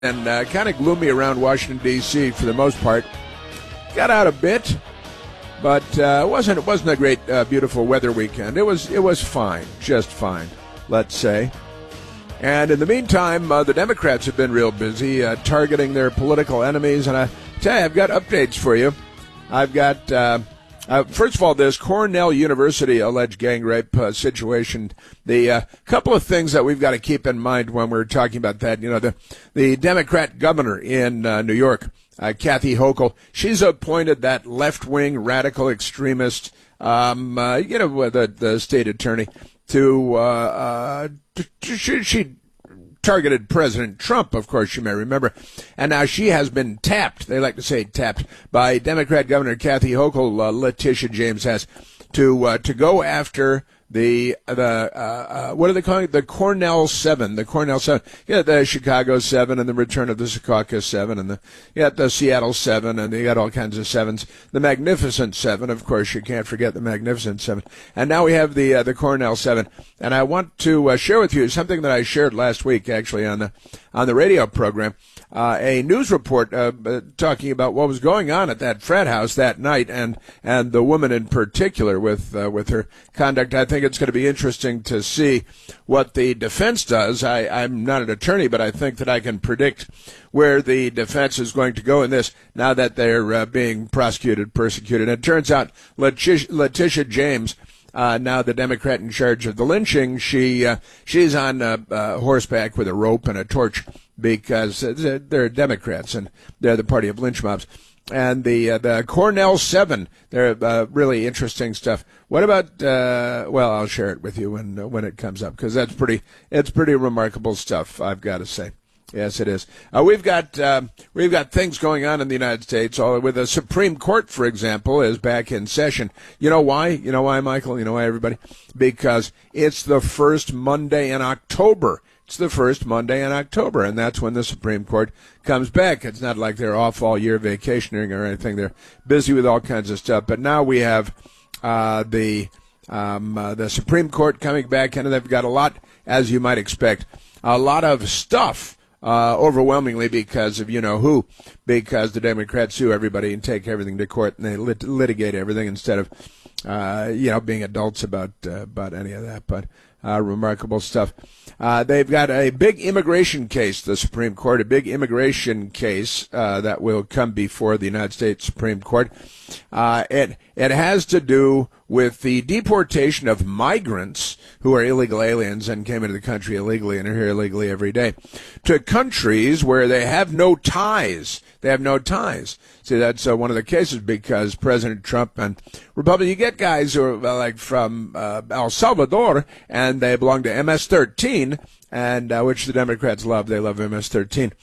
and kind of gloomy around Washington, D.C. for the most part. Got out a bit, but it wasn't a great, beautiful weather weekend. It was fine, just fine, let's say. And in the meantime, the Democrats have been real busy targeting their political enemies. And I tell you, I've got updates for you. I've got, first of all, this Cornell University alleged gang rape situation. The couple of things that we've got to keep in mind when we're talking about that. You know, the Democrat governor in New York, Kathy Hochul, she's appointed that left-wing radical extremist, the state attorney she targeted President Trump, of course, you may remember. And now she has been tapped, they like to say tapped, by Democrat Governor Kathy Hochul, Letitia James has, to go after the what are they calling it? The Cornell 7, yeah, the Chicago 7 and the return of the Secaucus 7 and the Seattle 7 and you got all kinds of 7s. The Magnificent 7, of course, you can't forget the Magnificent 7. And now we have the Cornell 7. And I want to share with you something that I shared last week, actually, on the radio program. A news report talking about what was going on at that frat house that night, and the woman in particular with her conduct. I think it's going to be interesting to see what the defense does. I'm not an attorney, but I think that I can predict where the defense is going to go in this now that they're being persecuted. And it turns out Letitia James, now the Democrat in charge of the lynching, she's on horseback with a rope and a torch because they're Democrats and they're the party of lynch mobs. And the Cornell 7, they're really interesting stuff. What about? I'll share it with you when it comes up because it's pretty remarkable stuff, I've got to say. Yes, it is. We've got things going on in the United States. With the Supreme Court, for example, is back in session. You know why? You know why, Michael? You know why, everybody? Because it's the first Monday in October. It's the first Monday in October, and that's when the Supreme Court comes back. It's not like they're off all year vacationing or anything. They're busy with all kinds of stuff. But now we have the Supreme Court coming back, and they've got a lot, as you might expect, a lot of stuff. Overwhelmingly because of you-know-who, because the Democrats sue everybody and take everything to court and they litigate everything instead of, being adults about any of that. But remarkable stuff. They've got a big immigration case, the Supreme Court, a big immigration case that will come before the United States Supreme Court. It has to do with the deportation of migrants who are illegal aliens and came into the country illegally and are here illegally every day to countries where they have no ties. They have no ties. See, that's one of the cases because President Trump and Republicans, you get guys who are like from El Salvador and they belong to MS-13, and which the Democrats love. They love MS-13.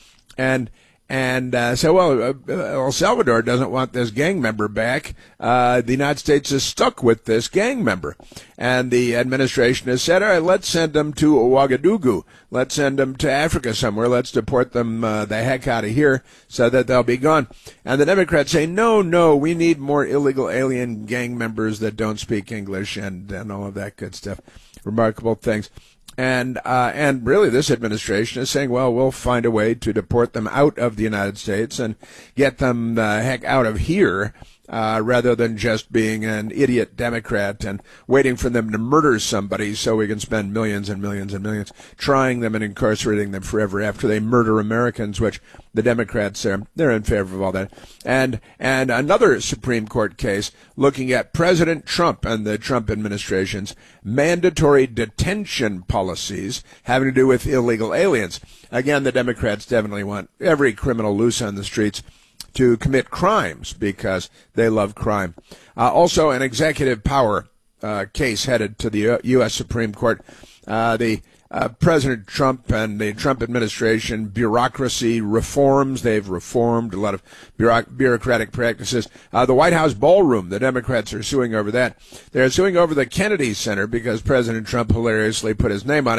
El Salvador doesn't want this gang member back. The United States is stuck with this gang member. And the administration has said, all right, let's send them to Ouagadougou. Let's send them to Africa somewhere. Let's deport them the heck out of here so that they'll be gone. And the Democrats say, no, we need more illegal alien gang members that don't speak English and all of that good stuff. Remarkable things. And really this administration is saying, well, we'll find a way to deport them out of the United States and get them the heck out of here, rather than just being an idiot Democrat and waiting for them to murder somebody so we can spend millions and millions and millions trying them and incarcerating them forever after they murder Americans, which the Democrats they're in favor of all that. And another Supreme Court case looking at President Trump and the Trump administration's mandatory detention policies having to do with illegal aliens. Again, the Democrats definitely want every criminal loose on the streets to commit crimes because they love crime. Also, an executive power case headed to the U.S. Supreme Court. President Trump and the Trump administration, bureaucracy reforms. They've reformed a lot of bureaucratic practices. The White House ballroom, the Democrats are suing over that. They're suing over the Kennedy Center because President Trump hilariously put his name on it.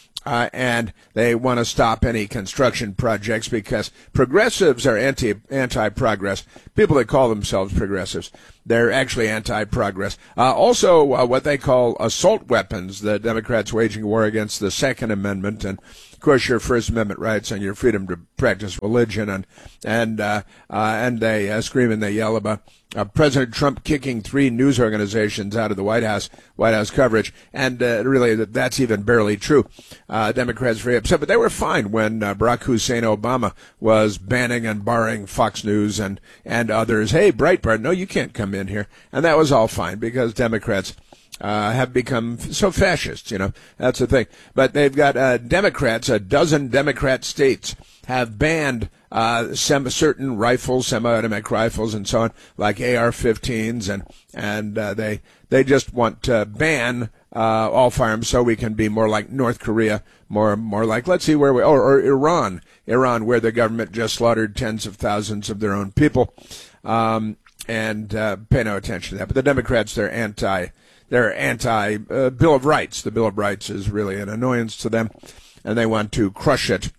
And they want to stop any construction projects because progressives are anti-progress. People that call themselves progressives, they're actually anti-progress. Also, what they call assault weapons. The Democrats waging war against the Second Amendment and, of course, your First Amendment rights and your freedom to practice religion, and they scream and they yell about President Trump kicking 3 news organizations out of the White House coverage, and really that's even barely true. Democrats very upset, but they were fine when Barack Hussein Obama was banning and barring Fox News and others. Hey, Breitbart, no, you can't come in here, and that was all fine because Democrats have become so fascist, that's the thing. But they've got Democrats, a dozen Democrat states have banned certain rifles, semi-automatic rifles and so on, like AR-15s, and they just want to ban all firearms so we can be more like North Korea, more like, let's see where or Iran, where the government just slaughtered tens of thousands of their own people, and pay no attention to that. But the Democrats, they're anti Bill of Rights. The Bill of Rights is really an annoyance to them, and they want to crush it.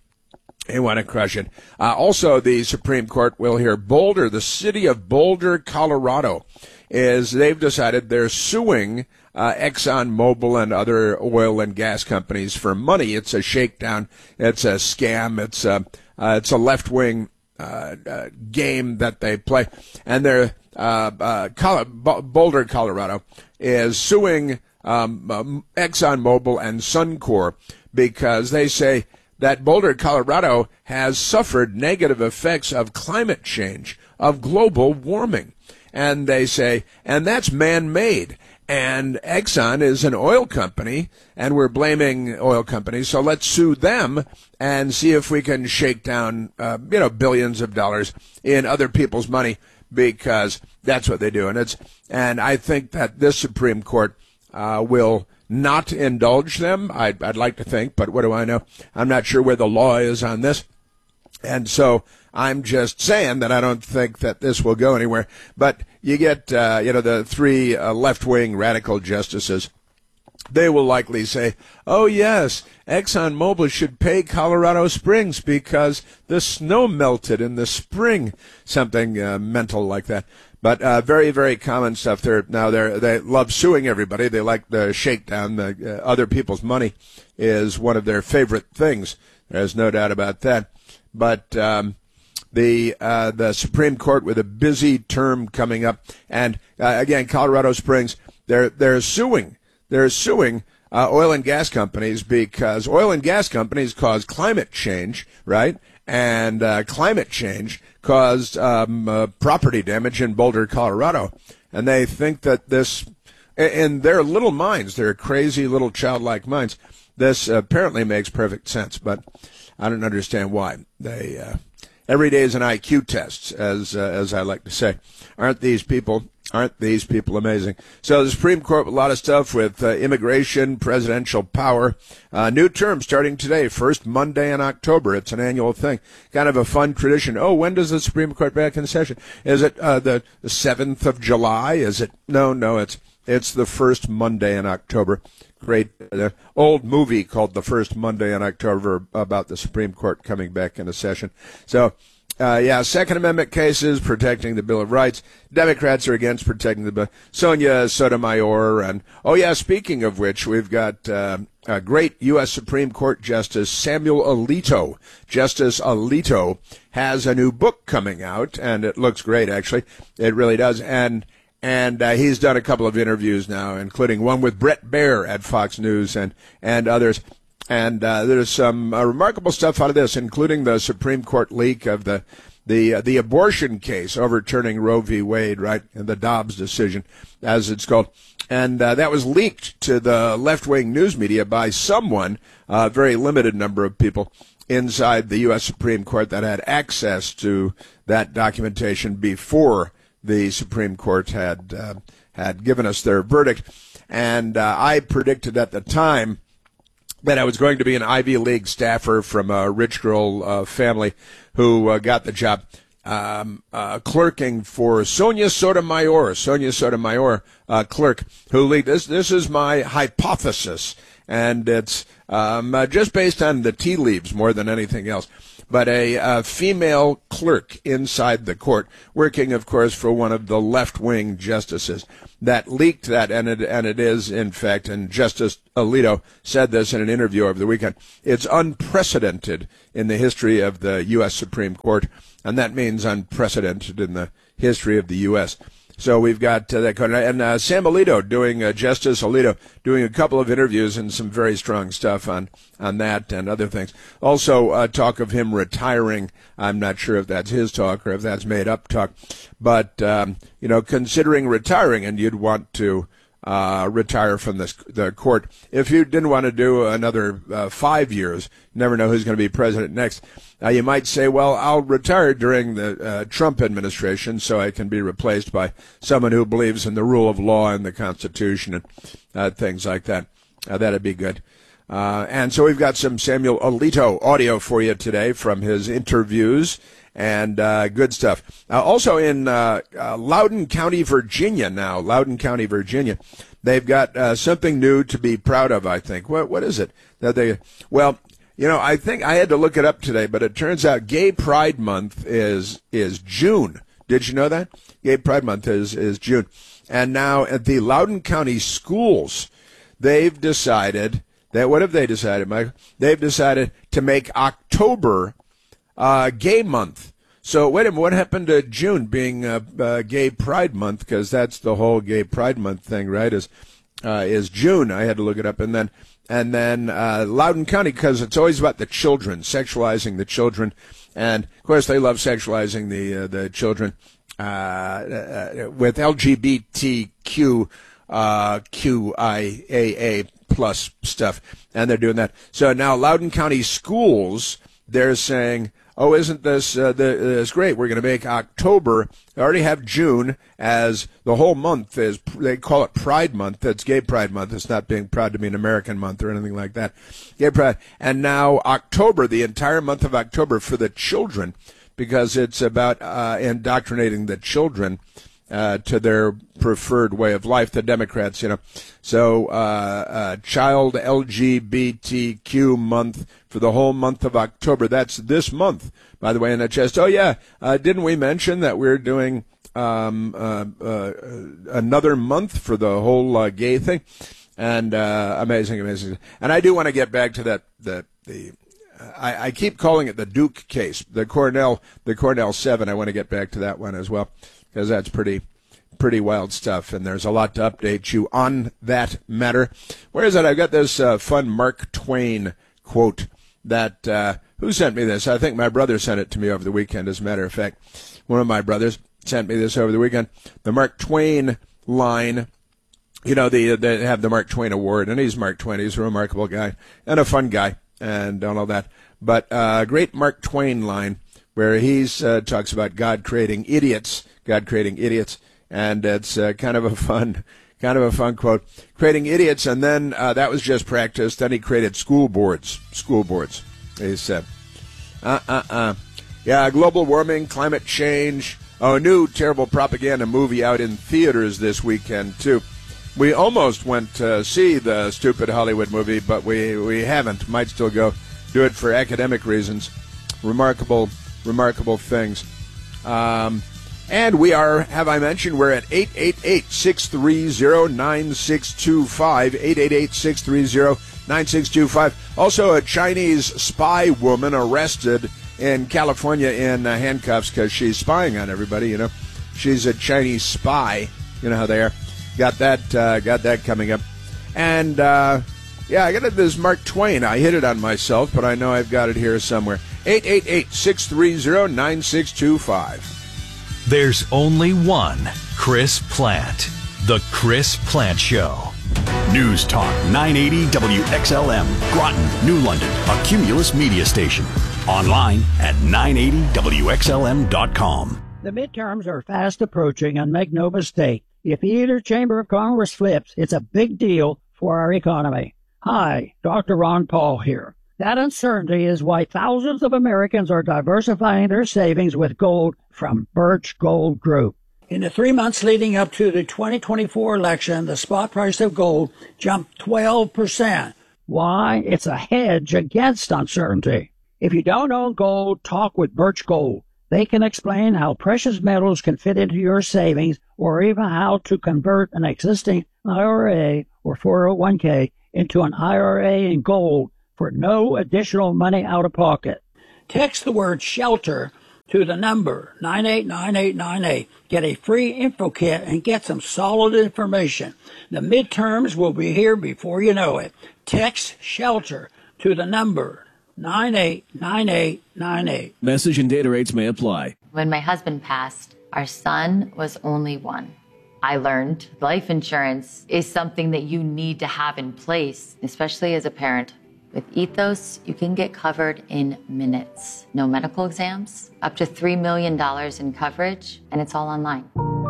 Also, the Supreme Court will hear Boulder, the city of Boulder, Colorado, they've decided they're suing ExxonMobil and other oil and gas companies for money. It's a shakedown. It's a scam. It's a left-wing game that they play, and they're Boulder, Colorado, is suing ExxonMobil and Suncor because they say that Boulder, Colorado has suffered negative effects of climate change, of global warming. And they say, and that's man-made. And Exxon is an oil company, and we're blaming oil companies, so let's sue them and see if we can shake down, billions of dollars in other people's money, because that's what they do. And I think that this Supreme Court will not indulge them. I'd like to think, but what do I know? I'm not sure where the law is on this. And so I'm just saying that I don't think that this will go anywhere. But you get, the 3 left-wing radical justices. They will likely say, oh, yes, ExxonMobil should pay Colorado Springs because the snow melted in the spring, something mental like that. But very, very common stuff. They love suing everybody. They like the shakedown. Other people's money is one of their favorite things. There's no doubt about that. But the Supreme Court with a busy term coming up, and again, Colorado Springs, they're suing. They're suing oil and gas companies because oil and gas companies cause climate change, right? And climate change caused property damage in Boulder, Colorado. And they think that this, in their little minds, their crazy little childlike minds, this apparently makes perfect sense. But I don't understand why. Every day is an IQ test, as I like to say. Aren't these people amazing? So the Supreme Court, a lot of stuff with immigration, presidential power. New term starting today, first Monday in October. It's an annual thing. Kind of a fun tradition. Oh, when does the Supreme Court back in session? Is it the 7th of July? Is it? No, it's the first Monday in October. Great old movie called The First Monday in October about the Supreme Court coming back into session. So, Second Amendment cases, protecting the Bill of Rights. Democrats are against protecting the Bill. Sonia Sotomayor. And, speaking of which, we've got a great U.S. Supreme Court Justice Samuel Alito. Justice Alito has a new book coming out, and it looks great, actually. It really does. And he's done a couple of interviews now, including one with Bret Baier at Fox News and others. And there's some remarkable stuff out of this, including the Supreme Court leak of the abortion case overturning Roe v. Wade, right, and the Dobbs decision, as it's called. And that was leaked to the left-wing news media by someone, a very limited number of people inside the U.S. Supreme Court that had access to that documentation before the Supreme Court had given us their verdict. And I predicted at the time that I was going to be an Ivy League staffer from a rich girl family who got the job clerking for Sonia Sotomayor, clerk, who leaked this. This is my hypothesis. and it's just based on the tea leaves more than anything else. But a female clerk inside the court, working, of course, for one of the left-wing justices, that leaked that, and it is, in fact, and Justice Alito said this in an interview over the weekend, it's unprecedented in the history of the U.S. Supreme Court, and that means unprecedented in the history of the U.S. So we've got that going on. And Sam Alito Justice Alito doing a couple of interviews and some very strong stuff on that and other things. Also, talk of him retiring. I'm not sure if that's his talk or if that's made up talk. But, considering retiring, and you'd want to retire from the court. If you didn't want to do another 5 years, never know who's going to be president next. You might say, well, I'll retire during the Trump administration so I can be replaced by someone who believes in the rule of law and the Constitution and things like that. That'd be good. And so we've got some Samuel Alito audio for you today from his interviews and good stuff. Also in Loudoun County, Virginia now, they've got something new to be proud of, I think. What is it? I think I had to look it up today, but it turns out Gay Pride Month is June. Did you know that? Gay Pride Month is June. And now at the Loudoun County schools, they've decided that, what have they decided, Michael? They've decided to make October Gay Month. So wait a minute, what happened to June being Gay Pride Month? Because that's the whole Gay Pride Month thing, right? Is June. I had to look it up, and then Loudoun County, because it's always about the children, sexualizing the children, and of course they love sexualizing the children with LGBTQ QIAA plus stuff, and they're doing that. So now Loudoun County schools, they're saying, oh, isn't this great? We're going to make October. They already have June as the whole month is, they call it Pride Month. It's Gay Pride Month. It's not being proud to be an American month or anything like that. Gay Pride. And now October, the entire month of October for the children, because it's about indoctrinating the children to their preferred way of life, the Democrats, So, Child LGBTQ month for the whole month of October. That's this month, by the way, in the chest. Oh, yeah. Didn't we mention that we're doing another month for the whole gay thing? And amazing. And I do want to get back to that, I keep calling it the Duke case, the Cornell 7. I want to get back to that one as well, because that's pretty wild stuff, and there's a lot to update you on that matter. Where is it? I've got this fun Mark Twain quote that, who sent me this? I think my brother sent it to me over the weekend, as a matter of fact. One of my brothers sent me this over the weekend. The Mark Twain line, they have the Mark Twain Award, and he's Mark Twain. He's a remarkable guy and a fun guy and all that. But great Mark Twain line where he talks about God creating idiots, and it's kind of a fun quote. Creating idiots, and then that was just practice. Then he created school boards. He said, yeah, global warming, climate change. Oh, a new terrible propaganda movie out in theaters this weekend, too. We almost went to see the stupid Hollywood movie, but we haven't. Might still go do it for academic reasons. Remarkable things. And we are, have I mentioned, we're at 888-630-9625, 888-630-9625. Also, a Chinese spy woman arrested in California in handcuffs because she's spying on everybody, She's a Chinese spy. You know how they are. Got that coming up. And, I got this Mark Twain. I hit it on myself, but I know I've got it here somewhere. 888-630-9625. There's only one Chris Plante. The Chris Plante Show. News Talk 980 WXLM, Groton, New London, a Cumulus media station. Online at 980WXLM.com. The midterms are fast approaching, and make no mistake, if either chamber of Congress flips, it's a big deal for our economy. Hi, Dr. Ron Paul here. That uncertainty is why thousands of Americans are diversifying their savings with gold from Birch Gold Group. In the 3 months leading up to the 2024 election, the spot price of gold jumped 12%. Why? It's a hedge against uncertainty. If you don't own gold, talk with Birch Gold. They can explain how precious metals can fit into your savings, or even how to convert an existing IRA or 401k into an IRA in gold for no additional money out of pocket. Text the word SHELTER to the number 989898. Get a free info kit and get some solid information. The midterms will be here before you know it. Text SHELTER to the number 989898. Message and data rates may apply. When my husband passed, our son was only one. I learned life insurance is something that you need to have in place, especially as a parent. With Ethos, you can get covered in minutes. No medical exams, up to $3 million in coverage, and it's all online.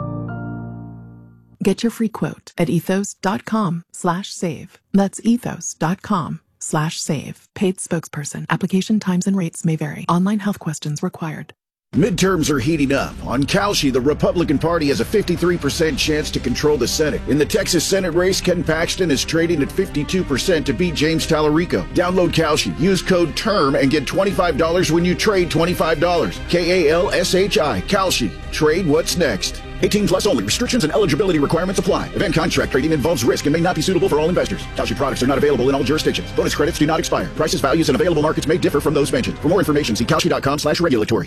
Get your free quote at ethos.com/save. That's ethos.com/save. Paid spokesperson. Application times and rates may vary. Online health questions required. Midterms are heating up. On Kalshi, the Republican Party has a 53% chance to control the Senate. In the Texas Senate race, Ken Paxton is trading at 52% to beat James Tallarico. Download Kalshi. Use code TERM and get $25 when you trade $25. KALSHI. Kalshi. Trade what's next. 18 plus only. Restrictions and eligibility requirements apply. Event contract trading involves risk and may not be suitable for all investors. Kalshi products are not available in all jurisdictions. Bonus credits do not expire. Prices, values, and available markets may differ from those mentioned. For more information, see kalshi.com/regulatory.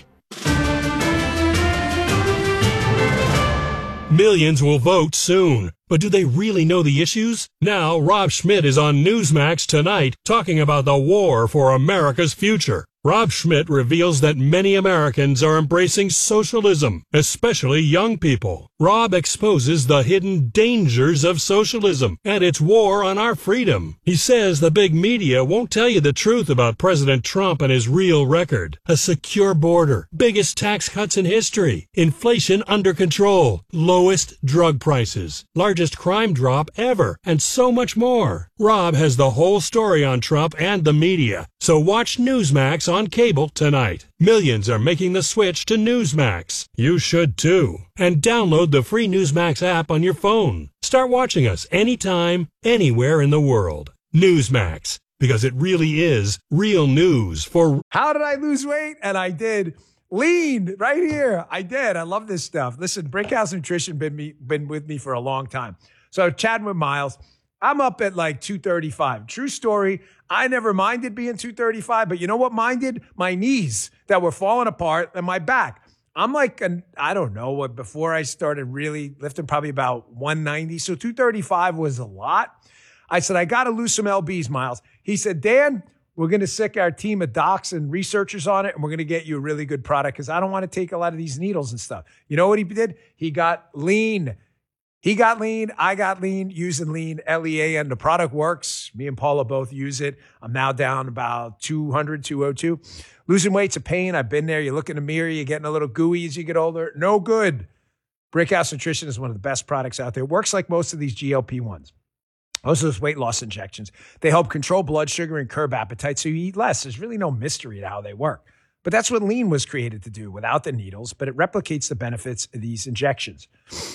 Millions will vote soon, but do they really know the issues? Now, Rob Schmidt is on Newsmax tonight talking about the war for America's future. Rob Schmidt reveals that many Americans are embracing socialism, especially young people. Rob exposes the hidden dangers of socialism and its war on our freedom. He says the big media won't tell you the truth about President Trump and his real record. A secure border, biggest tax cuts in history, inflation under control, lowest drug prices, largest crime drop ever, and so much more. Rob has the whole story on Trump and the media, so watch Newsmax on cable tonight. Millions are making the switch to Newsmax. You should too. And download the free Newsmax app on your phone. Start watching us anytime, anywhere in the world. Newsmax, because it really is real news for... How did I lose weight? And I did. Lean right here. I did. I love this stuff. Listen, Brickhouse Nutrition been with me for a long time. So chatting with Miles, I'm up at like 235. True story. I never minded being 235, but you know what minded? My knees that were falling apart and my back. I'm like, I don't know what, before I started really lifting, probably about 190. So 235 was a lot. I said, I got to lose some LBs, Miles. He said, Dan, we're going to sick our team of docs and researchers on it, and we're going to get you a really good product because I don't want to take a lot of these needles and stuff. You know what he did? He got lean. He got lean. I got lean using lean, LEAN. The product works. Me and Paula both use it. I'm now down about 200, 202. Losing weight's a pain. I've been there. You look in the mirror, you're getting a little gooey as you get older. No good. Brickhouse Nutrition is one of the best products out there. It works like most of these GLP-1s. Most of those weight loss injections. They help control blood sugar and curb appetite so you eat less. There's really no mystery to how they work. But that's what lean was created to do without the needles, but it replicates the benefits of these injections.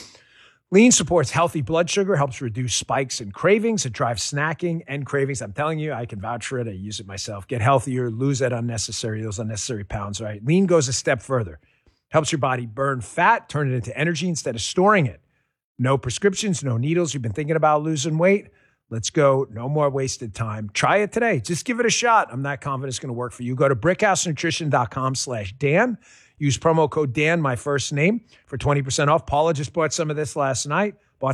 Lean supports healthy blood sugar, helps reduce spikes and cravings. It drives snacking and cravings. I'm telling you, I can vouch for it. I use it myself. Get healthier, lose those unnecessary pounds, right? Lean goes a step further. Helps your body burn fat, turn it into energy instead of storing it. No prescriptions, no needles. You've been thinking about losing weight? Let's go. No more wasted time. Try it today. Just give it a shot. I'm not confident it's going to work for you. Go to brickhousenutrition.com/Dan. Use promo code Dan, my first name, for 20% off. Paula just bought some of this last night.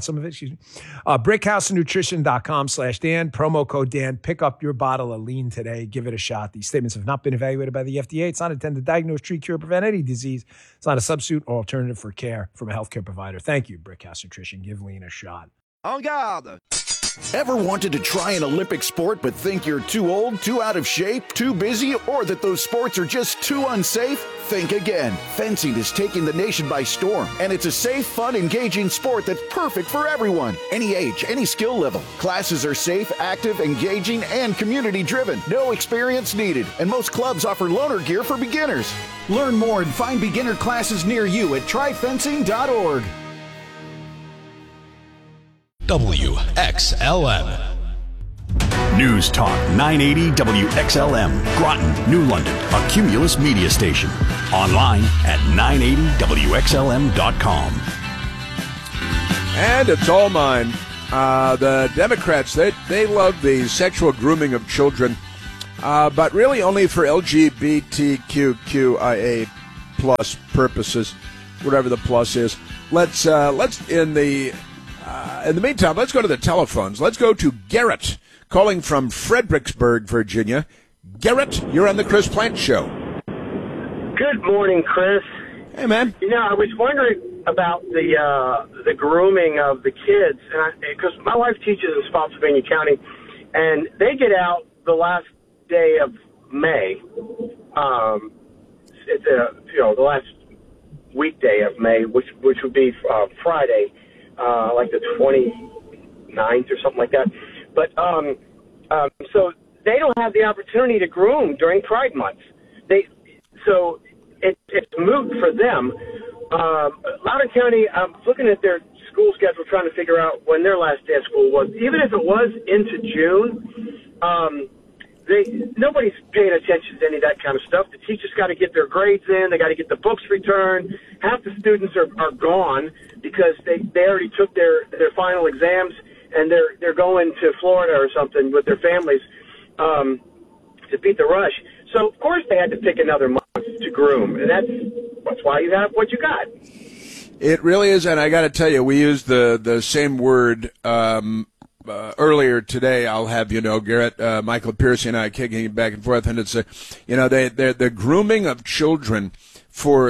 brickhousenutrition.com/Dan. Promo code Dan. Pick up your bottle of lean today. Give it a shot. These statements have not been evaluated by the FDA. It's not intended to diagnose, treat, cure, prevent any disease. It's not a substitute or alternative for care from a healthcare provider. Thank you, Brickhouse Nutrition. Give lean a shot. En garde. Ever wanted to try an Olympic sport but think you're too old, too out of shape, too busy, or that those sports are just too unsafe? Think again. Fencing is taking the nation by storm, and it's a safe, fun, engaging sport that's perfect for everyone. Any age, any skill level. Classes are safe, active, engaging, and community-driven. No experience needed, and most clubs offer loaner gear for beginners. Learn more and find beginner classes near you at tryfencing.org. WXLM. News Talk 980 WXLM, Groton, New London, a Cumulus media station. Online at 980WXLM.com. And it's all mine. The Democrats, they love the sexual grooming of children, but really only for LGBTQIA plus purposes, whatever the plus is. Let's in the meantime, let's go to the telephones. Let's go to Garrett, calling from Fredericksburg, Virginia. Garrett, you're on the Chris Plante Show. Good morning, Chris. Hey, man. You know, I was wondering about the grooming of the kids, and because my wife teaches in Spotsylvania County, and they get out the last day of May. It's the last weekday of May, which would be Friday, like the 29th or something like that. But so they don't have the opportunity to groom during Pride Month. So it's moot for them. Loudoun County, I'm looking at their school schedule, trying to figure out when their last day of school was. Even if it was into June, nobody's paying attention to any of that kind of stuff. The teachers got to get their grades in. They got to get the books returned. Half the students are gone because they already took their final exams, and they're going to Florida or something with their families to beat the rush. So, of course, they had to pick another month to groom, and that's why you have what you got. It really is, and I got to tell you, we used the same word earlier today. I'll have you know, Garrett, Michael Piercy and I kicking it back and forth, and it's the grooming of children for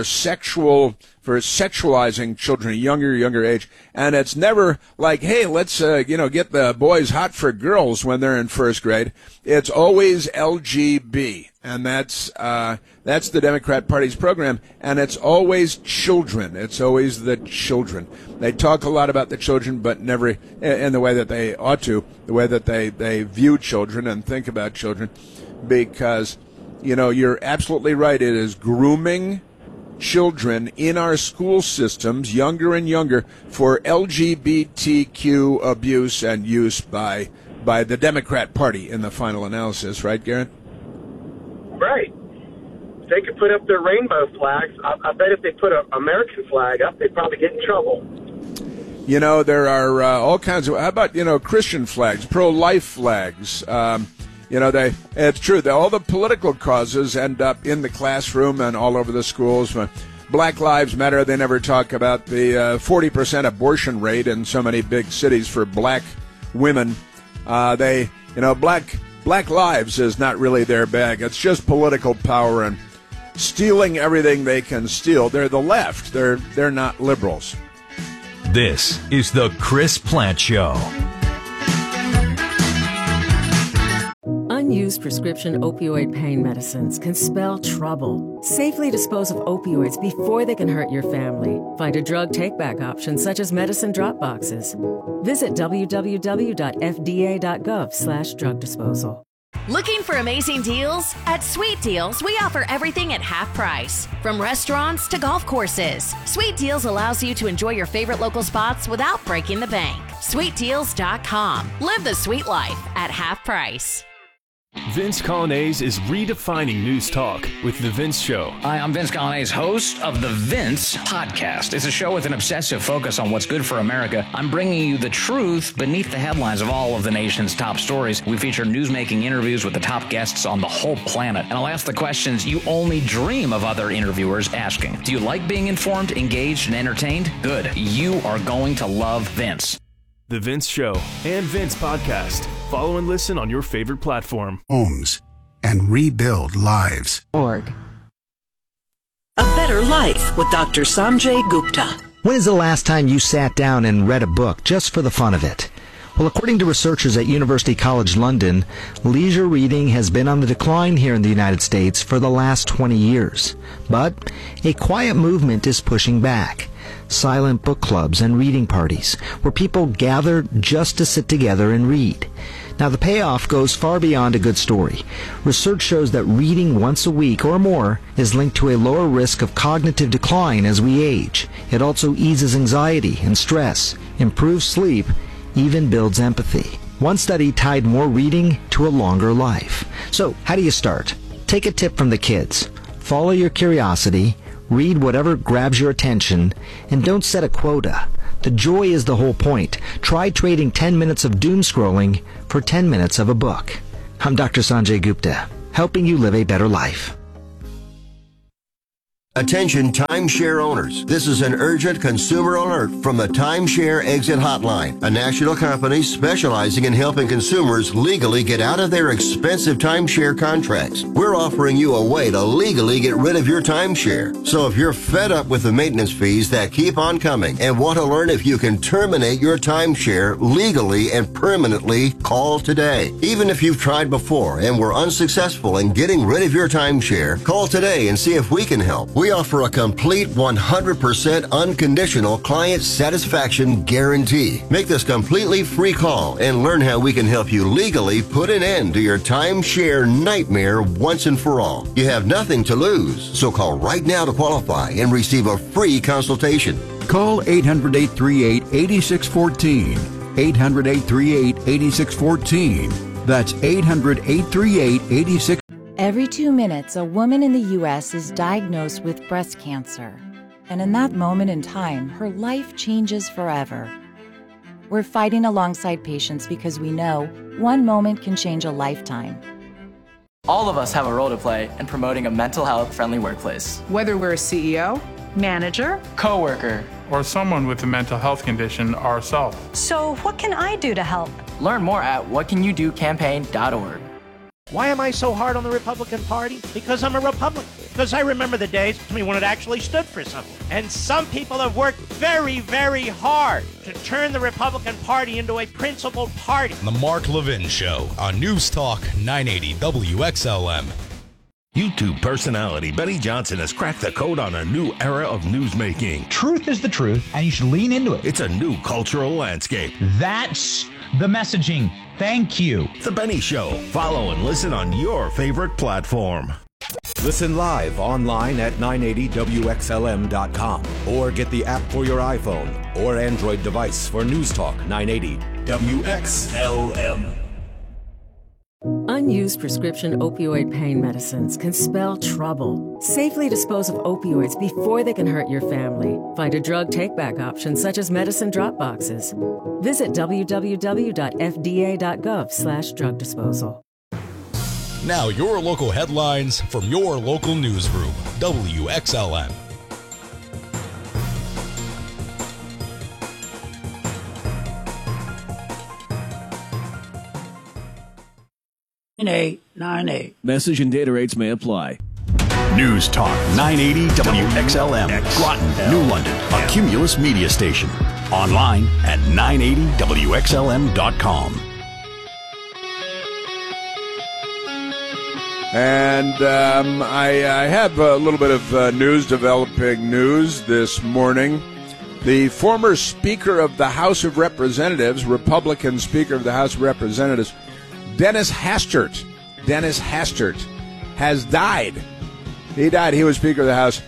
sexualizing children at younger age, and it's never like, hey, let's get the boys hot for girls when they're in first grade. It's always LGB, and that's the Democrat Party's program, and it's always children. It's always the children. They talk a lot about the children, but never in the way that they ought to, the way that they view children and think about children, because you're absolutely right. It is grooming children in our school systems, younger and younger, for LGBTQ abuse and use by the Democrat Party in the final analysis, right, Garrett? Right. If they could put up their rainbow flags, I bet if they put an American flag up, they'd probably get in trouble. There are all kinds of, how about, Christian flags, pro-life flags, it's true that all the political causes end up in the classroom and all over the schools. Black Lives Matter, they never talk about the 40% abortion rate in so many big cities for black women. Black lives is not really their bag. It's just political power and stealing everything they can steal. They're the left. They're not liberals. This is the Chris Plante Show. Unused prescription opioid pain medicines can spell trouble. Safely dispose of opioids before they can hurt your family. Find a drug take-back option such as medicine drop boxes. Visit www.fda.gov/drug disposal. Looking for amazing deals? At Sweet Deals, we offer everything at half price. From restaurants to golf courses, Sweet Deals allows you to enjoy your favorite local spots without breaking the bank. SweetDeals.com. Live the sweet life at half price. Vince Coglianese is redefining news talk with The Vince Show. Hi, I'm Vince Coglianese, host of The Vince Podcast. It's a show with an obsessive focus on what's good for America. I'm bringing you the truth beneath the headlines of all of the nation's top stories. We feature newsmaking interviews with the top guests on the whole planet. And I'll ask the questions you only dream of other interviewers asking. Do you like being informed, engaged, and entertained? Good. You are going to love Vince. The Vince Show and Vince Podcast. Follow and listen on your favorite platform. Homes and rebuild lives. Org. A Better Life with Dr. Sanjay Gupta. When is the last time you sat down and read a book just for the fun of it? Well, according to researchers at University College London, leisure reading has been on the decline here in the United States for the last 20 years. But a quiet movement is pushing back. Silent book clubs and reading parties, where people gather just to sit together and read. Now, the payoff goes far beyond a good story. Research shows that reading once a week or more is linked to a lower risk of cognitive decline as we age. It also eases anxiety and stress, improves sleep, even builds empathy. One study tied more reading to a longer life. So, how do you start? Take a tip from the kids. Follow your curiosity, read whatever grabs your attention, and don't set a quota. The joy is the whole point. Try trading 10 minutes of doom scrolling for 10 minutes of a book. I'm Dr. Sanjay Gupta, helping you live a better life. Attention timeshare owners. This is an urgent consumer alert from the Timeshare Exit Hotline, a national company specializing in helping consumers legally get out of their expensive timeshare contracts. We're offering you a way to legally get rid of your timeshare. So if you're fed up with the maintenance fees that keep on coming and want to learn if you can terminate your timeshare legally and permanently, call today. Even if you've tried before and were unsuccessful in getting rid of your timeshare, call today and see if we can help. We offer a complete 100% unconditional client satisfaction guarantee. Make this completely free call and learn how we can help you legally put an end to your timeshare nightmare once and for all. You have nothing to lose, so call right now to qualify and receive a free consultation. Call 800-838-8614. 800-838-8614. That's 800-838-8614. Every 2 minutes, a woman in the U.S. is diagnosed with breast cancer. And in that moment in time, her life changes forever. We're fighting alongside patients because we know one moment can change a lifetime. All of us have a role to play in promoting a mental health-friendly workplace. Whether we're a CEO, manager, coworker, or someone with a mental health condition ourselves. So what can I do to help? Learn more at whatcanyoudocampaign.org. Why am I so hard on the Republican Party? Because I'm a Republican. Because I remember the days when it actually stood for something. And some people have worked very, very hard to turn the Republican Party into a principled party. The Mark Levin Show on News Talk 980 WXLM. YouTube personality Benny Johnson has cracked the code on a new era of newsmaking. Truth is the truth, and you should lean into it. It's a new cultural landscape. That's the messaging. Thank you. The Benny Show. Follow and listen on your favorite platform. Listen live online at 980WXLM.com or get the app for your iPhone or Android device for News Talk 980 WXLM. Unused prescription opioid pain medicines can spell trouble. Safely dispose of opioids before they can hurt your family. Find a drug take-back option such as medicine drop boxes. Visit www.fda.gov/drug disposal. Now your local headlines from your local newsroom, WXLM. Message and data rates may apply. News Talk 980 WXLM, Groton, New London, a Cumulus media station. Online at 980WXLM.com. And I have a little bit of developing news this morning. The former Speaker of the House of Representatives, Republican Speaker of the House of Representatives, Dennis Hastert has died. He died. He was Speaker of the House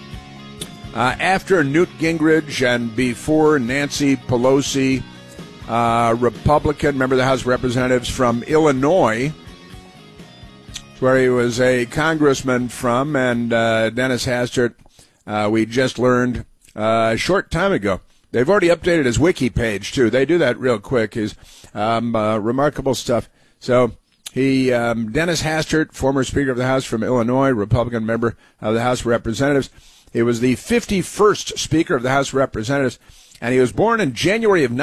after Newt Gingrich and before Nancy Pelosi, Republican, member of the House of Representatives from Illinois, where he was a congressman from, and Dennis Hastert, we just learned a short time ago. They've already updated his wiki page, too. They do that real quick. He's remarkable stuff. So he, Dennis Hastert, former Speaker of the House from Illinois, Republican member of the House of Representatives. He was the 51st Speaker of the House of Representatives, and he was born in January of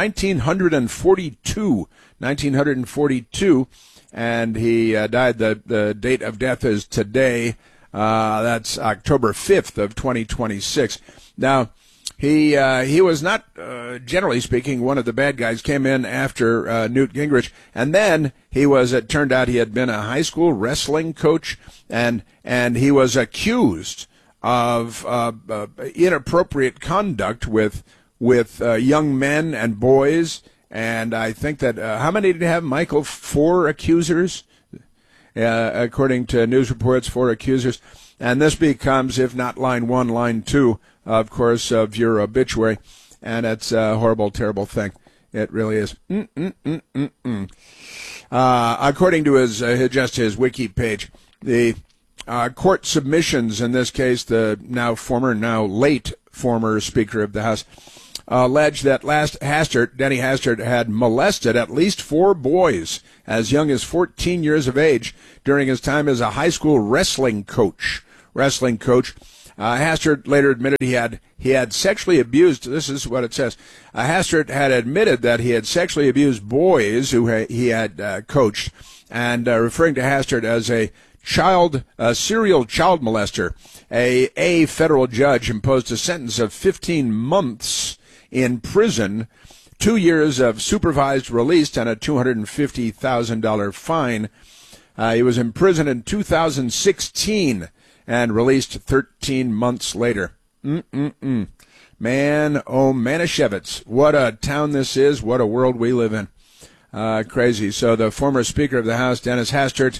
1942, and he died, the date of death is today. That's October 5th of 2026. Now, he was not, generally speaking, one of the bad guys. Came in after Newt Gingrich, and then it turned out he had been a high school wrestling coach, and he was accused of inappropriate conduct with young men and boys. And I think that, how many did he have, Michael? 4 accusers, according to news reports, 4 accusers. And this becomes, if not line 1, line 2, of course, of your obituary. And it's a horrible, terrible thing. It really is. According to his wiki page, the court submissions in this case, the now late former Speaker of the House, alleged that Denny Hastert had molested at least 4 boys as young as 14 years of age during his time as a high school wrestling coach. Hastert later admitted he had sexually abused. This is what it says. Hastert had admitted that he had sexually abused boys who he had coached, and referring to Hastert as a serial child molester. A federal judge imposed a sentence of 15 months in prison, 2 years of supervised release, and a $250,000 fine. He was imprisoned in 2016 and released 13 months later. Man, oh, Manischewitz, what a town this is, what a world we live in. Crazy. So the former Speaker of the House, Dennis Hastert,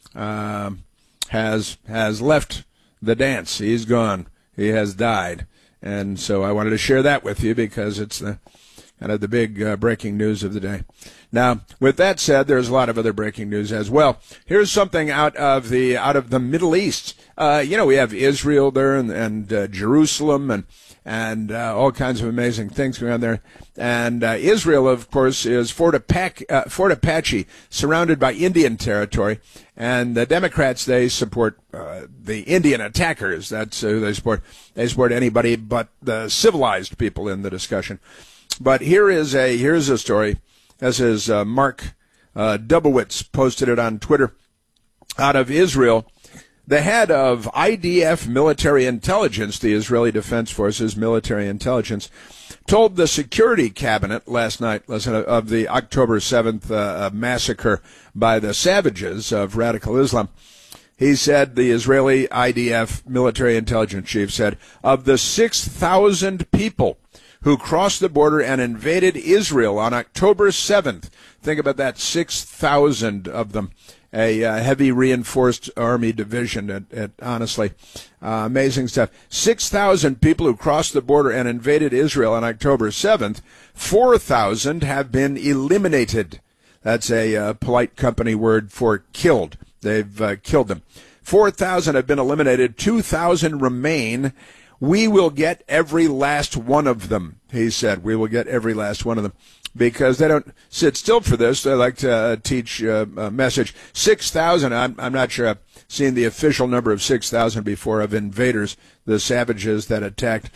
has left the dance. He's gone. He has died. And so I wanted to share that with you because it's the kind of the big breaking news of the day. Now, with that said, there's a lot of other breaking news as well. Here's something out of the Middle East. We have Israel there and Jerusalem and all kinds of amazing things going on there. And Israel, of course, is Fort Apache, surrounded by Indian territory. And the Democrats, they support the Indian attackers. That's who they support. They support anybody but the civilized people in the discussion. But here's a story. This is Mark Dubowitz posted it on Twitter. Out of Israel, the head of IDF military intelligence, the Israeli Defense Forces military intelligence, told the Security Cabinet last night of the October 7th massacre by the savages of radical Islam. He said, the Israeli IDF military intelligence chief said, of the 6,000 people who crossed the border and invaded Israel on October 7th, think about that, 6,000 of them, a heavy reinforced army division, honestly, amazing stuff. 6,000 people who crossed the border and invaded Israel on October 7th, 4,000 have been eliminated. That's a polite company word for killed. They've killed them. 4,000 have been eliminated. 2,000 remain. We will get every last one of them, he said. We will get every last one of them. Because they don't sit still for this. They like to teach a message. 6,000, I'm not sure I've seen the official number of 6,000 before of invaders, the savages that attacked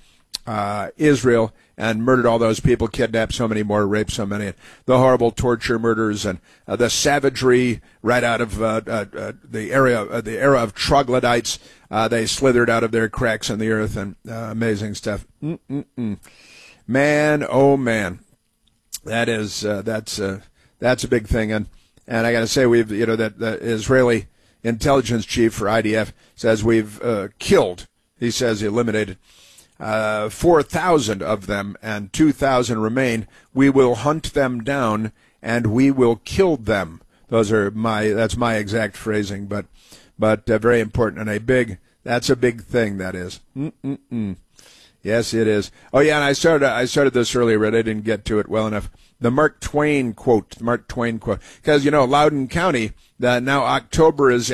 Israel and murdered all those people, kidnapped so many more, raped so many, the horrible torture murders and the savagery right out of the era of troglodytes. They slithered out of their cracks in the earth and amazing stuff. Man, oh man. That's a big thing, and I got to say that the Israeli intelligence chief for IDF says we've killed. He says eliminated 4,000 of them, and 2,000 remain. We will hunt them down and we will kill them. That's my exact phrasing, but very important and that's a big thing. That is. Yes, it is. Oh, yeah, and I started this earlier, but I didn't get to it well enough. The Mark Twain quote. Because, Loudoun County, now October is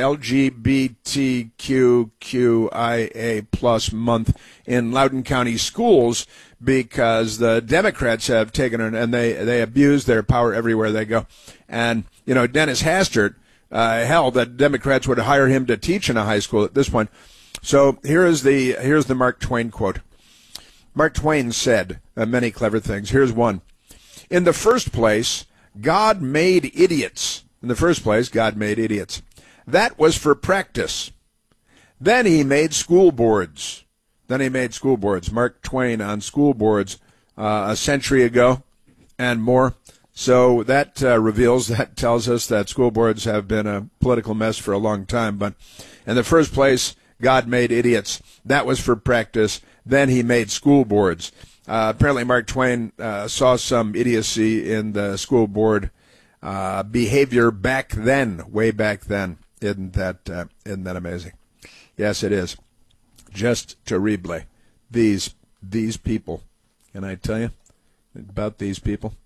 LGBTQIA plus month in Loudoun County schools because the Democrats have taken it and they abuse their power everywhere they go. And, Dennis Hastert held that Democrats would hire him to teach in a high school at this point. So here's the Mark Twain quote. Mark Twain said many clever things. Here's one. In the first place, God made idiots. That was for practice. Then he made school boards. Mark Twain on school boards a century ago and more. So that tells us that school boards have been a political mess for a long time. But in the first place, God made idiots. That was for practice. Then he made school boards. Apparently, Mark Twain saw some idiocy in the school board behavior back then, way back then. Isn't that amazing? Yes, it is. Just terrible. These people. Can I tell you about these people?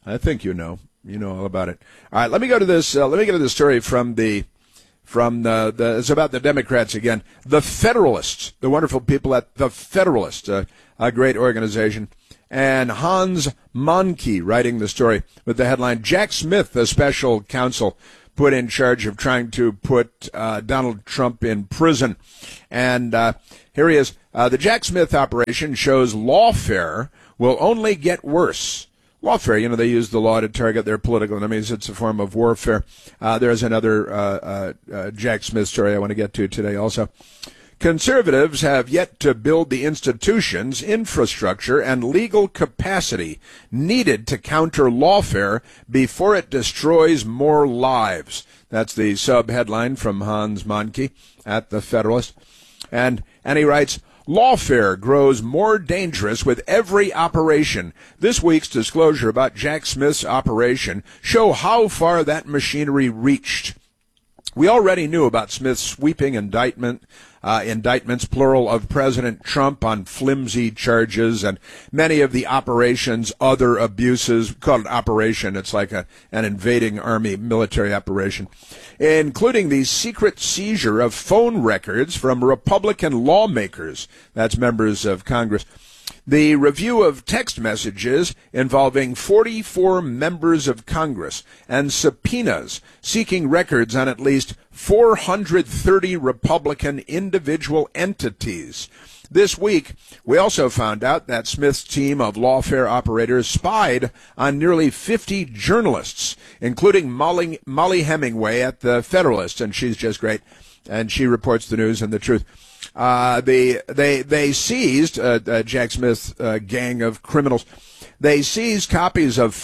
I think you know. You know all about it. All right, let me go to this. Let me get to this story from the. It's about the Democrats again. The Federalists, the wonderful people at the Federalists, a great organization. And Hans Mahnke writing the story with the headline, Jack Smith, the special counsel put in charge of trying to put Donald Trump in prison. And here he is. The Jack Smith operation shows lawfare will only get worse. Lawfare, they use the law to target their political enemies. It's a form of warfare. There's another Jack Smith story I want to get to today also. Conservatives have yet to build the institutions, infrastructure, and legal capacity needed to counter lawfare before it destroys more lives. That's the sub-headline from Hans Mahnke at the Federalist. And he writes, lawfare grows more dangerous with every operation. This week's disclosure about Jack Smith's operation show how far that machinery reached. We already knew about Smith's sweeping indictments, plural, of President Trump on flimsy charges, and many of the operation's other abuses. We call it operation. It's like an invading army military operation, including the secret seizure of phone records from Republican lawmakers. That's members of Congress. The review of text messages involving 44 members of Congress and subpoenas seeking records on at least 430 Republican individual entities. This week, we also found out that Smith's team of lawfare operators spied on nearly 50 journalists, including Molly Hemingway at the Federalist, and she's just great, and she reports the news and the truth. They seized Jack Smith's gang of criminals. They seized copies of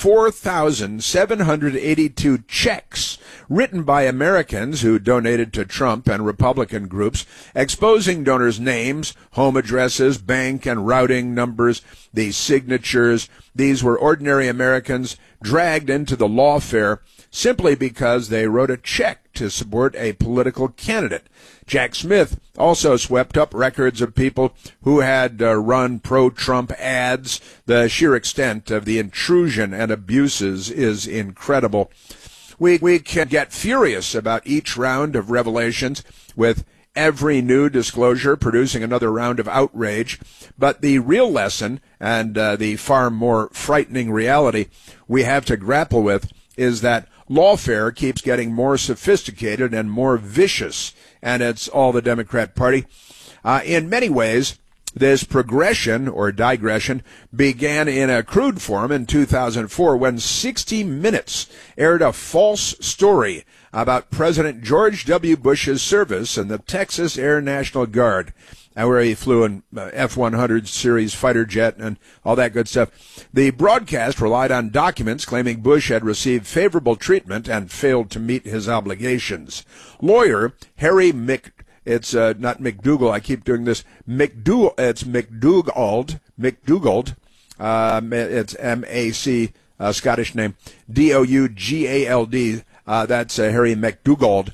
4,782 checks written by Americans who donated to Trump and Republican groups, exposing donors' names, home addresses, bank and routing numbers, the signatures. These were ordinary Americans dragged into the lawfare simply because they wrote a check to support a political candidate. Jack Smith also swept up records of people who had run pro-Trump ads. The sheer extent of the intrusion and abuses is incredible. We can get furious about each round of revelations, with every new disclosure producing another round of outrage. But the real lesson, and the far more frightening reality we have to grapple with, is that lawfare keeps getting more sophisticated and more vicious, and it's all the Democrat Party. In many ways, this progression or digression began in a crude form in 2004 when 60 Minutes aired a false story about President George W. Bush's service in the Texas Air National Guard, where he flew an F-100 series fighter jet and all that good stuff. The broadcast relied on documents claiming Bush had received favorable treatment and failed to meet his obligations. Lawyer Harry it's not McDougal, I keep doing this, it's McDougald, it's M-A-C, Scottish name, D-O-U-G-A-L-D, that's Harry McDougald.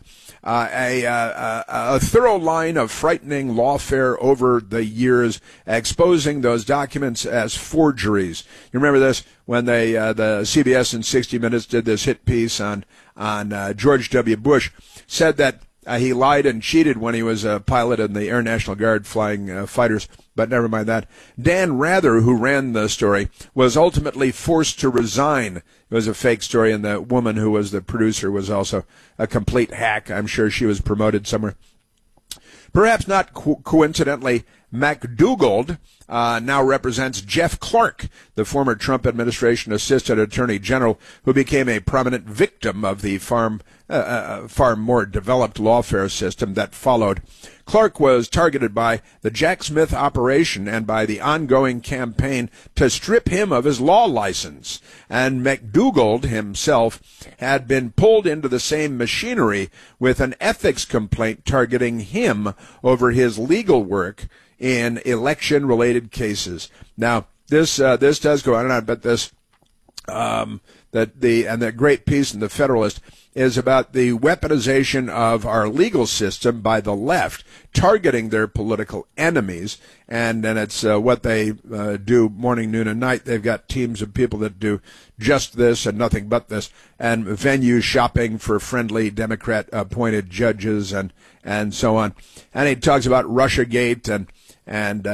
A thorough line of frightening lawfare over the years, exposing those documents as forgeries. You remember this when the CBS and 60 Minutes did this hit piece on George W. Bush, said that he lied and cheated when he was a pilot in the Air National Guard flying fighters, but never mind that. Dan Rather, who ran the story, was ultimately forced to resign. It was a fake story, and the woman who was the producer was also a complete hack. I'm sure she was promoted somewhere. Perhaps not coincidentally, McDougald now represents Jeff Clark, the former Trump administration assistant attorney general, who became a prominent victim of the far more developed lawfare system that followed. Clark was targeted by the Jack Smith operation and by the ongoing campaign to strip him of his law license. And McDougald himself had been pulled into the same machinery with an ethics complaint targeting him over his legal work in election-related cases. Now, this does go on and on, but this the great piece in the Federalist is about the weaponization of our legal system by the left, targeting their political enemies, and it's what they do morning, noon, and night. They've got teams of people that do just this and nothing but this, and venue shopping for friendly Democrat-appointed judges and so on. And he talks about Russiagate and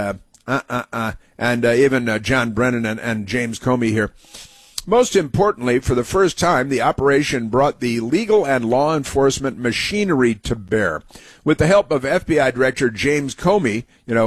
even John Brennan and James Comey here. Most importantly, for the first time, the operation brought the legal and law enforcement machinery to bear. With the help of FBI Director James Comey,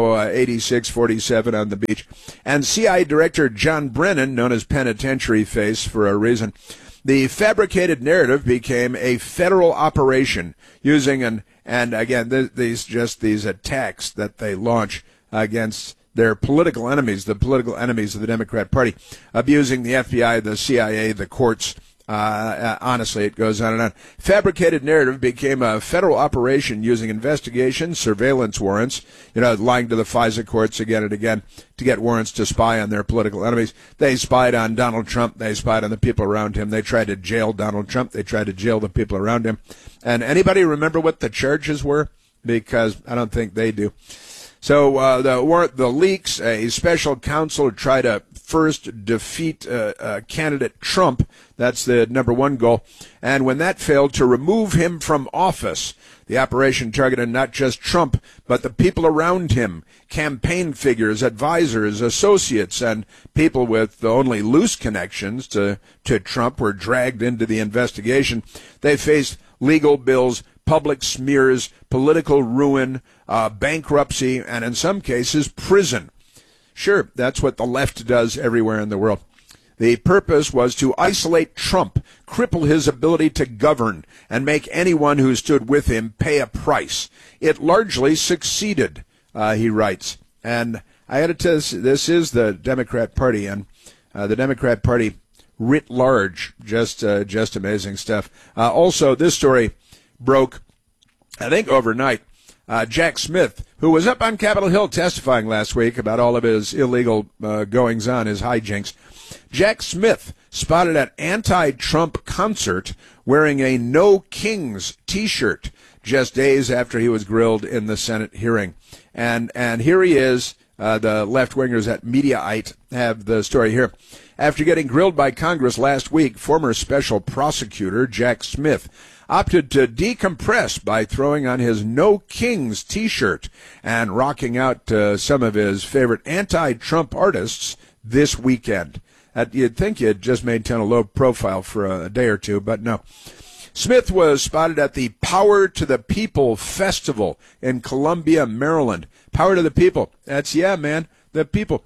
8647 on the beach, and CIA Director John Brennan, known as Penitentiary Face for a reason, the fabricated narrative became a federal operation using and again, these attacks that they launch against their political enemies, the political enemies of the Democrat Party, abusing the FBI, the CIA, the courts. Honestly, it goes on and on. Fabricated narrative became a federal operation using investigations, surveillance warrants, lying to the FISA courts again and again to get warrants to spy on their political enemies. They spied on Donald Trump. They spied on the people around him. They tried to jail Donald Trump. They tried to jail the people around him. And anybody remember what the charges were? Because I don't think they do. So the leaks, a special counsel tried to first defeat candidate Trump. That's the number one goal. And when that failed, to remove him from office. The operation targeted not just Trump, but the people around him, campaign figures, advisors, associates, and people with only loose connections to Trump were dragged into the investigation. They faced legal bills, public smears, political ruin, bankruptcy, and in some cases, prison. Sure, that's what the left does everywhere in the world. The purpose was to isolate Trump, cripple his ability to govern, and make anyone who stood with him pay a price. It largely succeeded, he writes. And I got to tell you, this is the Democrat Party, and the Democrat Party writ large, just amazing stuff. Also, this story broke, I think, overnight. Jack Smith, who was up on Capitol Hill testifying last week about all of his illegal goings-on, his hijinks. Jack Smith spotted at anti-Trump concert wearing a No Kings T-shirt just days after he was grilled in the Senate hearing. And here he is. The left-wingers at Mediaite have the story here. After getting grilled by Congress last week, former special prosecutor Jack Smith opted to decompress by throwing on his No Kings T-shirt and rocking out to some of his favorite anti-Trump artists this weekend. You'd think you'd just maintain a low profile for a day or two, but no. Smith was spotted at the Power to the People Festival in Columbia, Maryland. Power to the People. That's, the people.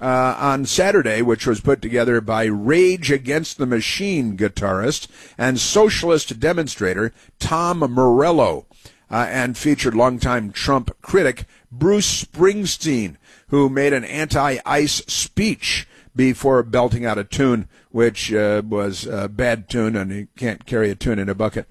On Saturday, which was put together by Rage Against the Machine guitarist and socialist demonstrator Tom Morello, and featured longtime Trump critic Bruce Springsteen, who made an anti-ICE speech before belting out a tune, which was a bad tune, and you can't carry a tune in a bucket.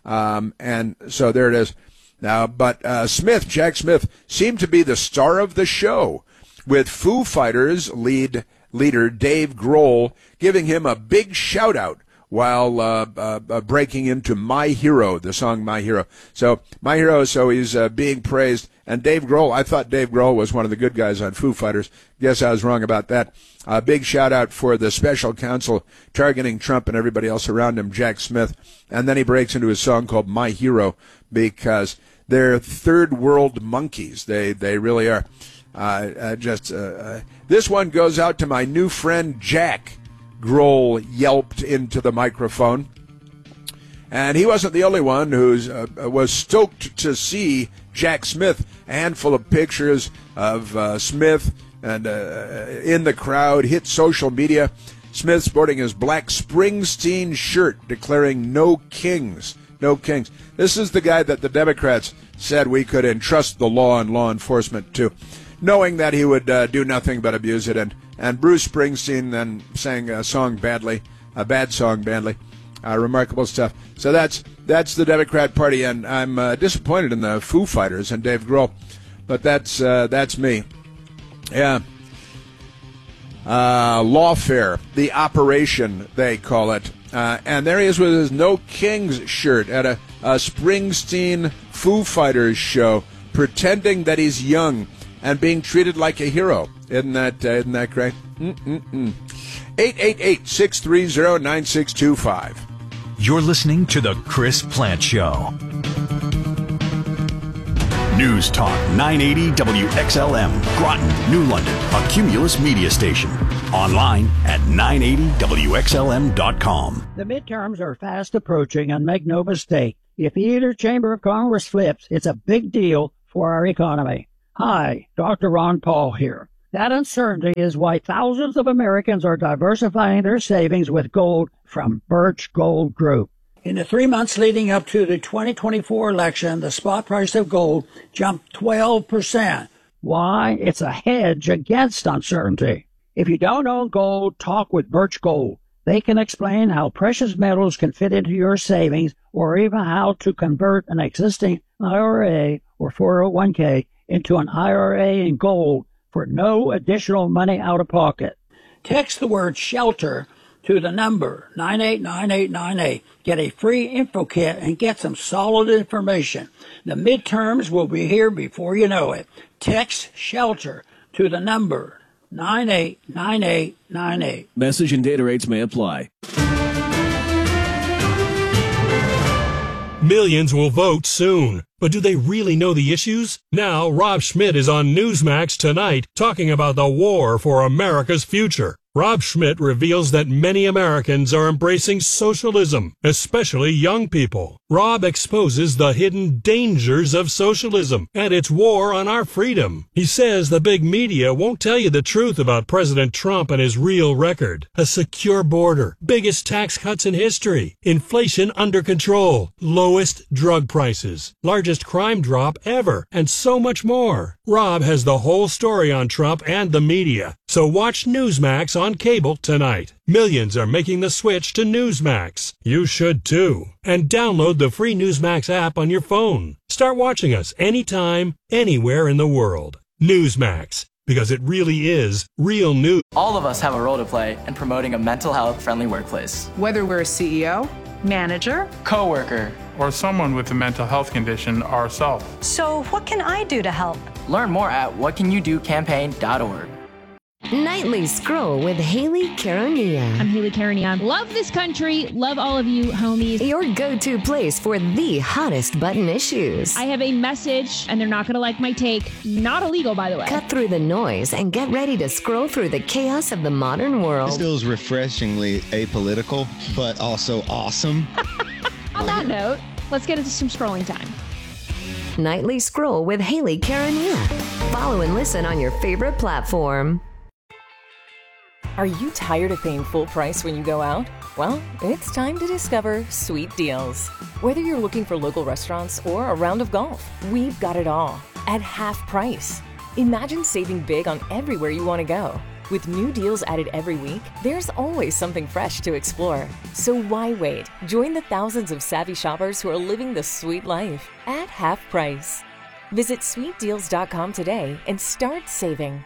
And so there it is. Now, but Jack Smith, seemed to be the star of the show, with Foo Fighters leader Dave Grohl giving him a big shout-out while breaking into My Hero, the song My Hero. So, My Hero, so he's being praised. And Dave Grohl, I thought Dave Grohl was one of the good guys on Foo Fighters. Guess I was wrong about that. A big shout-out for the special counsel targeting Trump and everybody else around him, Jack Smith. And then he breaks into a song called My Hero because they're third world monkeys. They really are. This one goes out to my new friend Jack. Grohl yelped into the microphone. And he wasn't the only one who was stoked to see Jack Smith. A handful of pictures of Smith and in the crowd hit social media. Smith sporting his black Springsteen shirt declaring no kings. No kings. This is the guy that the Democrats said we could entrust the law and law enforcement to, knowing that he would do nothing but abuse it. And Bruce Springsteen then sang a song badly, a bad song badly. Remarkable stuff. So that's the Democrat Party, and I'm disappointed in the Foo Fighters and Dave Grohl, but that's me. Yeah. Lawfare, the operation, they call it. And there he is with his No Kings shirt at a Springsteen Foo Fighters show, pretending that he's young and being treated like a hero. Isn't that great? 888-630-9625. You're listening to The Chris Plant Show. News Talk 980 WXLM, Groton, New London, a Cumulus media station. Online at 980WXLM.com. The midterms are fast approaching, and make no mistake, if either chamber of Congress flips, it's a big deal for our economy. Hi, Dr. Ron Paul here. That uncertainty is why thousands of Americans are diversifying their savings with gold from Birch Gold Group. In the 3 months leading up to the 2024 election, the spot price of gold jumped 12%. Why? It's a hedge against uncertainty. If you don't own gold, talk with Birch Gold. They can explain how precious metals can fit into your savings, or even how to convert an existing IRA or 401k into an IRA in gold for no additional money out of pocket. Text the word SHELTER to the number 989898. Get a free info kit and get some solid information. The midterms will be here before you know it. Text SHELTER to the number 989898. Message and data rates may apply. Millions will vote soon. But do they really know the issues? Now, Rob Schmidt is on Newsmax tonight talking about the war for America's future. Rob Schmidt reveals that many Americans are embracing socialism, especially young people. Rob exposes the hidden dangers of socialism and its war on our freedom. He says the big media won't tell you the truth about President Trump and his real record. A secure border, biggest tax cuts in history, inflation under control, lowest drug prices, largest crime drop ever, and so much more. Rob has the whole story on Trump and the media. So watch Newsmax on cable tonight. Millions are making the switch to Newsmax. You should too. And download the free Newsmax app on your phone. Start watching us anytime, anywhere in the world. Newsmax, because it really is real news. All of us have a role to play in promoting a mental health friendly workplace. Whether we're a CEO, manager, coworker, or someone with a mental health condition ourselves. So what can I do to help? Learn more at whatcanyoudocampaign.org. Nightly Scroll with Haley Karania. I'm Haley Karania. Love this country. Love all of you, homies. Your go-to place for the hottest button issues. I have a message, and they're not going to like my take. Not illegal, by the way. Cut through the noise and get ready to scroll through the chaos of the modern world. This feels refreshingly apolitical, but also awesome. On that note, let's get into some scrolling time. Nightly Scroll with Haley Karania. Follow and listen on your favorite platform. Are you tired of paying full price when you go out? Well, it's time to discover Sweet Deals. Whether you're looking for local restaurants or a round of golf, we've got it all at half price. Imagine saving big on everywhere you want to go. With new deals added every week, there's always something fresh to explore. So why wait? Join the thousands of savvy shoppers who are living the sweet life at half price. Visit sweetdeals.com today and start saving.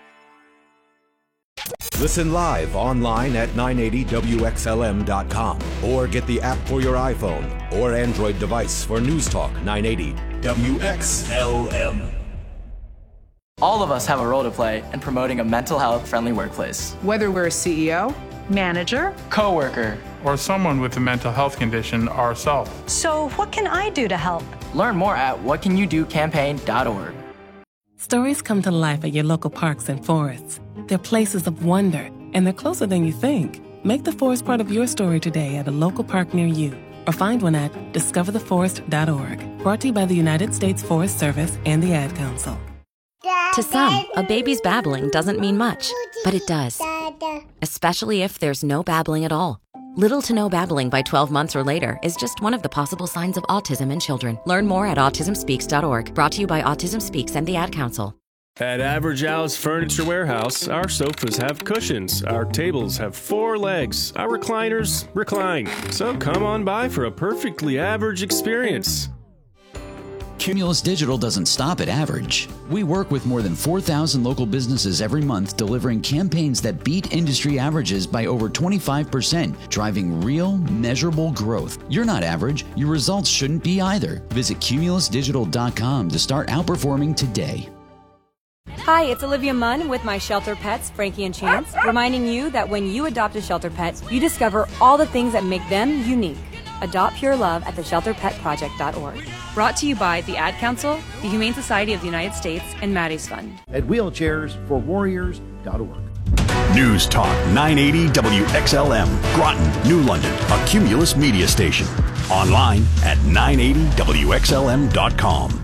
Listen live online at 980WXLM.com or get the app for your iPhone or Android device for News Talk 980 WXLM. All of us have a role to play in promoting a mental health friendly workplace. Whether we're a CEO, manager, coworker, or someone with a mental health condition ourselves. So what can I do to help? Learn more at whatcanyoudocampaign.org. Stories come to life at your local parks and forests. They're places of wonder, and they're closer than you think. Make the forest part of your story today at a local park near you, or find one at discovertheforest.org. Brought to you by the United States Forest Service and the Ad Council. To some, a baby's babbling doesn't mean much, but it does. Especially if there's no babbling at all. Little to no babbling by 12 months or later is just one of the possible signs of autism in children. Learn more at autismspeaks.org. Brought to you by Autism Speaks and the Ad Council. At Average Al's Furniture Warehouse, our sofas have cushions, our tables have 4 legs, our recliners recline. So come on by for a perfectly average experience. Cumulus Digital doesn't stop at average. We work with more than 4,000 local businesses every month, delivering campaigns that beat industry averages by over 25%, driving real, measurable growth. You're not average. Your results shouldn't be either. Visit cumulusdigital.com to start outperforming today. Hi, it's Olivia Munn with my shelter pets, Frankie and Chance, reminding you that when you adopt a shelter pet, you discover all the things that make them unique. Adopt pure love at theshelterpetproject.org. Brought to you by the Ad Council, the Humane Society of the United States, and Maddie's Fund. At wheelchairsforwarriors.org. News Talk 980 WXLM, Groton, New London, a Cumulus media station. Online at 980WXLM.com.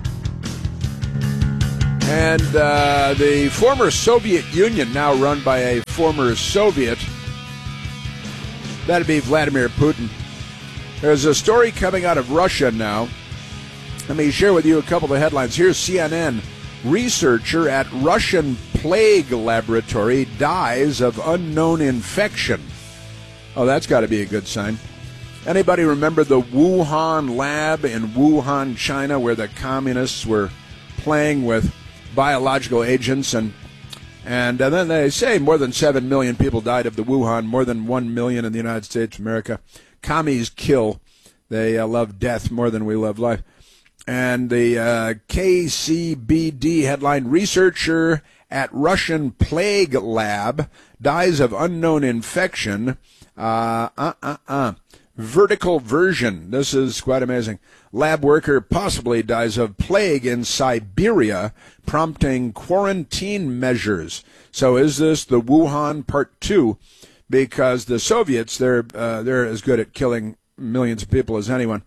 And the former Soviet Union, now run by a former Soviet, that'd be Vladimir Putin. There's a story coming out of Russia now. Let me share with you a couple of the headlines. Here's CNN. Researcher at Russian plague laboratory dies of unknown infection. Oh, that's got to be a good sign. Anybody remember the Wuhan lab in Wuhan, China, where the communists were playing with biological agents, and then they say more than 7 million people died of the Wuhan, more than 1 million in the United States of America. Commies kill. They love death more than we love life. And the KCBD headline, researcher at Russian plague lab dies of unknown infection. Vertical version. This is quite amazing. Lab worker possibly dies of plague in Siberia, prompting quarantine measures. So is this the Wuhan Part 2? Because the Soviets, they're as good at killing millions of people as anyone.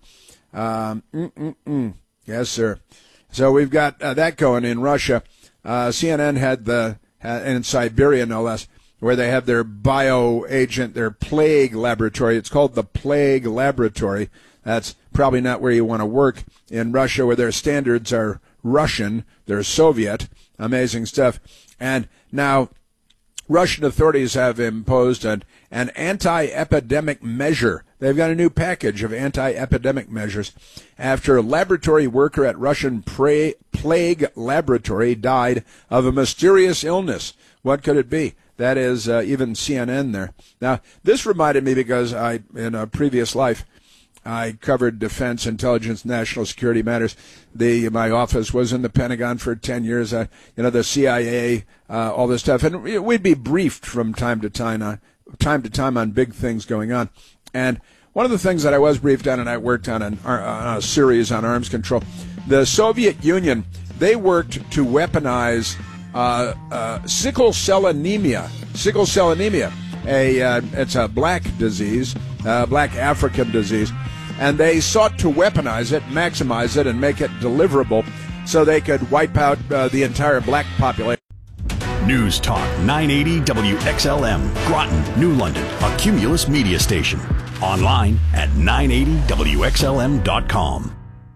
Yes, sir. So we've got that going in Russia. CNN had in Siberia, no less, where they have their bioagent, their plague laboratory. It's called the Plague Laboratory. That's probably not where you want to work in Russia, where their standards are Russian. They're Soviet. Amazing stuff. And now Russian authorities have imposed an anti-epidemic measure. They've got a new package of anti-epidemic measures after a laboratory worker at Russian plague laboratory died of a mysterious illness. What could it be? That is even CNN there. Now, this reminded me because in a previous life, I covered defense, intelligence, national security matters. My office was in the Pentagon for 10 years. The CIA, all this stuff, and we'd be briefed from time to time on big things going on. And one of the things that I was briefed on, and I worked on a series on arms control. The Soviet Union, they worked to weaponize sickle cell anemia. Sickle cell anemia, it's a black disease, black African disease. And they sought to weaponize it, maximize it, and make it deliverable so they could wipe out the entire black population. News Talk 980 WXLM, Groton, New London, a Cumulus media station. Online at 980WXLM.com.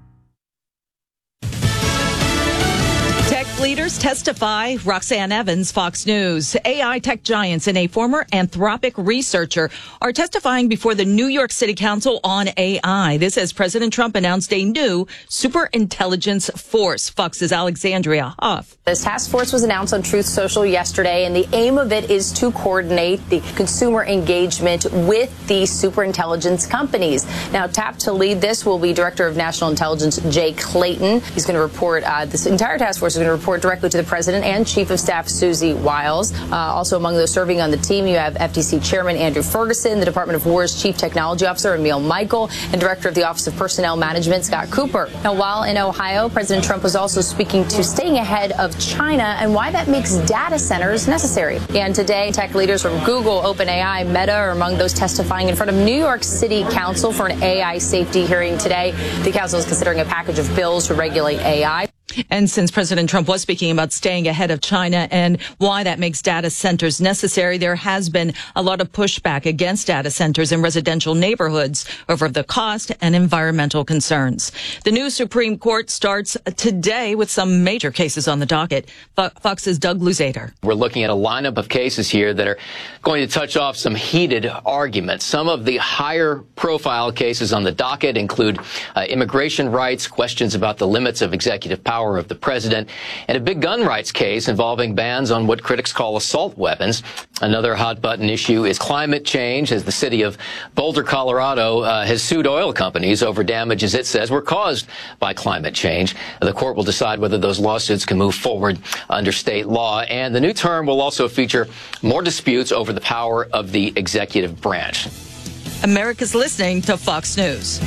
Leaders testify. Roxanne Evans, Fox News. AI tech giants and a former Anthropic researcher are testifying before the New York City Council on AI. This as President Trump announced a new superintelligence force. Fox's Alexandria Huff. This task force was announced on Truth Social yesterday, and the aim of it is to coordinate the consumer engagement with the superintelligence companies. Now, tapped to lead this will be Director of National Intelligence Jay Clayton. He's going to report, this entire task force is going to report directly to the President and Chief of Staff Susie Wiles. Also among those serving on the team, you have FTC Chairman Andrew Ferguson, the Department of War's Chief Technology Officer Emil Michael, and Director of the Office of Personnel Management Scott Cooper. Now, while in Ohio, President Trump was also speaking to staying ahead of China and why that makes data centers necessary. And today, tech leaders from Google, OpenAI, Meta are among those testifying in front of New York City Council for an AI safety hearing today. The council is considering a package of bills to regulate AI. And since President Trump was speaking about staying ahead of China and why that makes data centers necessary, there has been a lot of pushback against data centers in residential neighborhoods over the cost and environmental concerns. The new Supreme Court starts today with some major cases on the docket. Fox's Doug Luzader. We're looking at a lineup of cases here that are going to touch off some heated arguments. Some of the higher profile cases on the docket include immigration rights, questions about the limits of executive power of the president, and a big gun rights case involving bans on what critics call assault weapons. Another hot button issue is climate change, as the city of Boulder, Colorado has sued oil companies over damages it says were caused by climate change. The court will decide whether those lawsuits can move forward under state law. And the new term will also feature more disputes over the power of the executive branch. America's listening to Fox News.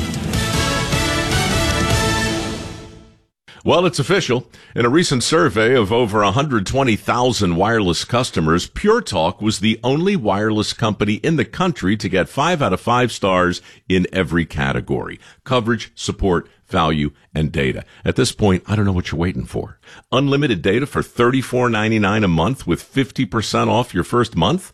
Well, it's official. In a recent survey of over 120,000 wireless customers, Pure Talk was the only wireless company in the country to get 5 out of 5 stars in every category: coverage, support, value, and data. At this point, I don't know what you're waiting for. Unlimited data for $34.99 a month with 50% off your first month?